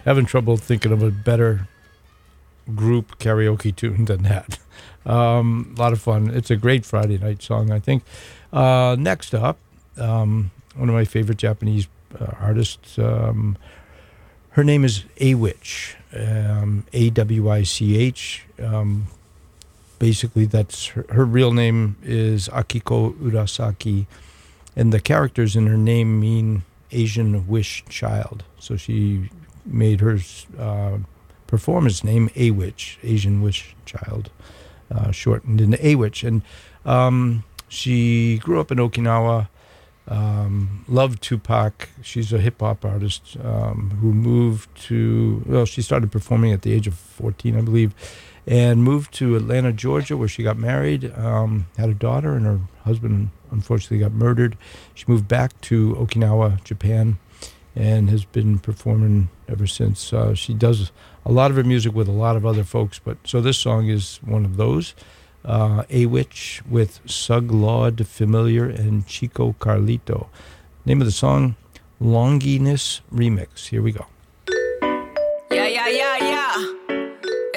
having trouble thinking of a better group karaoke tune than that. A lot of fun. It's a great Friday night song, I think. Next up, one of my favorite Japanese artists. Her name is Awich, A-W-I-C-H. Basically, that's her real name is Akiko Urasaki, and the characters in her name mean Asian wish child. So she made her performance name Awich, Asian wish child, shortened into Awich. And she grew up in Okinawa, loved Tupac. She's a hip-hop artist who moved to, well, she started performing at the age of 14, I believe, and moved to Atlanta, Georgia, where she got married, had a daughter, and her husband unfortunately got murdered. She moved back to Okinawa, Japan, and has been performing ever since. She does a lot of her music with a lot of other folks, but so this song is one of those. Awich with Sug Laud Familiar and Chico Carlito. Name of the song, Longinus Remix. Here we go.